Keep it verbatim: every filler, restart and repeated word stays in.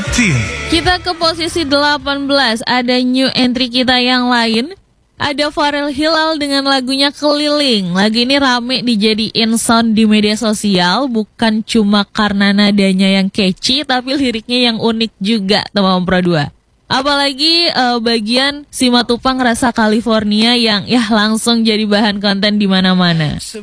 delapan. Kita ke posisi delapan belas, ada new entry kita yang lain. Ada Farel Hilal dengan lagunya Keliling. Lagu ini rame dijadiin sound di media sosial, bukan cuma karena nadanya yang catchy, tapi liriknya yang unik juga, teman Pro dua. Apalagi uh, bagian Simatupang Rasa California yang ya langsung jadi bahan konten di mana-mana.